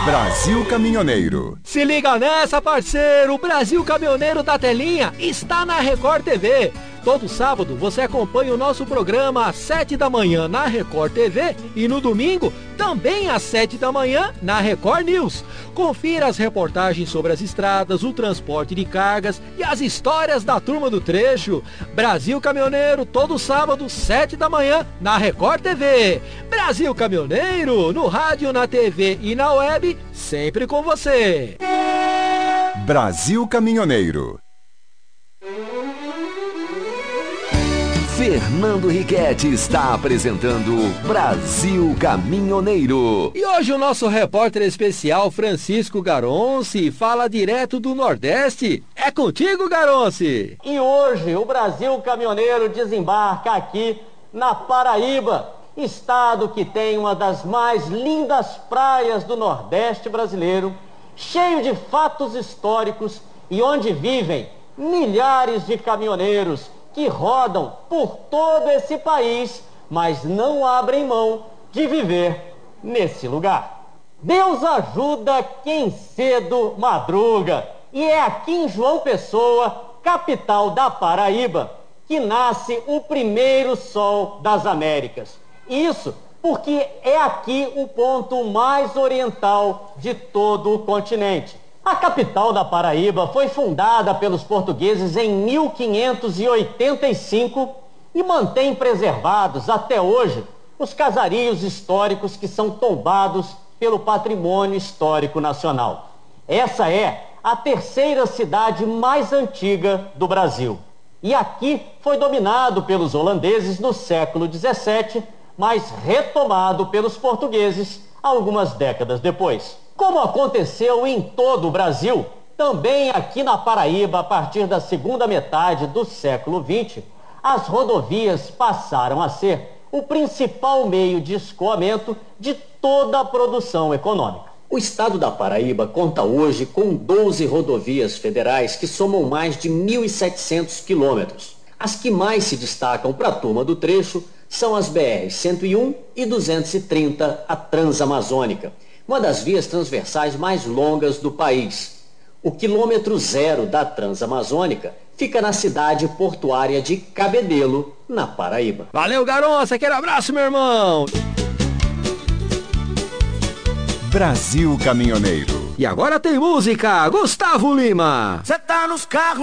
Brasil Caminhoneiro. Se liga nessa, parceiro! O Brasil Caminhoneiro da Telinha está na Record TV. Todo sábado você acompanha o nosso programa às 7 da manhã na Record TV e no domingo também às 7 da manhã na Record News. Confira as reportagens sobre as estradas, o transporte de cargas e as histórias da turma do trecho. Brasil Caminhoneiro, todo sábado, 7 da manhã na Record TV. Brasil Caminhoneiro, no rádio, na TV e na web, sempre com você. Brasil Caminhoneiro. Fernando Riquetti está apresentando Brasil Caminhoneiro. E hoje o nosso repórter especial Francisco Garonci fala direto do Nordeste. É contigo, Garonci! E hoje o Brasil Caminhoneiro desembarca aqui na Paraíba, estado que tem uma das mais lindas praias do Nordeste brasileiro, cheio de fatos históricos e onde vivem milhares de caminhoneiros que rodam por todo esse país, mas não abrem mão de viver nesse lugar. Deus ajuda quem cedo madruga. E é aqui em João Pessoa, capital da Paraíba, que nasce o primeiro sol das Américas. Isso porque é aqui o ponto mais oriental de todo o continente. A capital da Paraíba foi fundada pelos portugueses em 1585 e mantém preservados até hoje os casarios históricos que são tombados pelo Patrimônio Histórico Nacional. Essa é a terceira cidade mais antiga do Brasil. E aqui foi dominado pelos holandeses no século XVII, mas retomado pelos portugueses algumas décadas depois. Como aconteceu em todo o Brasil, também aqui na Paraíba, a partir da segunda metade do século XX, as rodovias passaram a ser o principal meio de escoamento de toda a produção econômica. O estado da Paraíba conta hoje com 12 rodovias federais que somam mais de 1.700 quilômetros. As que mais se destacam para a turma do trecho são as BR-101 e 230, a Transamazônica, uma das vias transversais mais longas do país. O quilômetro zero da Transamazônica fica na cidade portuária de Cabedelo, na Paraíba. Valeu, Garonça, aquele abraço, meu irmão! Brasil Caminhoneiro. E agora tem música, Gustavo Lima. Cê tá nos carros